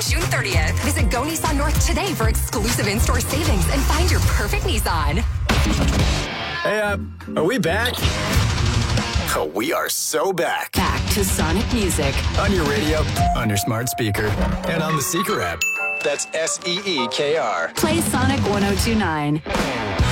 June 30th, visit Go Nissan North today for exclusive in-store savings and find your perfect Nissan. Hey, are we back? Oh, we are so back. Back to Sonic Music. On your radio, on your smart speaker, and on the Seeker app. That's SEEKR. Play Sonic 102.9.